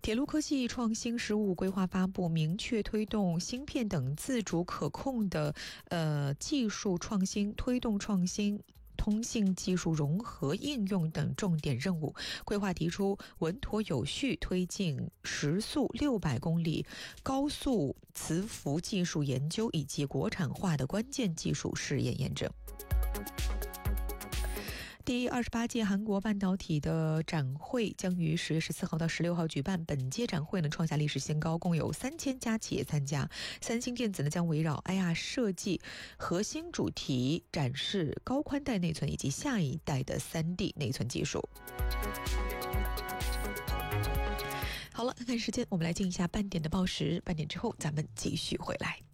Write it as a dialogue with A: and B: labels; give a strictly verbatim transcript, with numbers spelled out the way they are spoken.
A: 铁路科技创新实务规划发布，明确推动芯片等自主可控的呃技术创新，推动创新通信技术融合应用等重点任务。规划提出稳妥有序推进时速六百公里高速磁浮技术研究以及国产化的关键技术试验验证。第二十八届韩国半导体的展会将于十月十四号到十六号举办。本届展会呢创下历史新高，共有三千家企业参加。三星电子呢将围绕 I R 设计核心主题，展示高宽带内存以及下一代的 三 D 内存技术。好了，看看时间，我们来进一下半点的报时，半点之后咱们继续回来。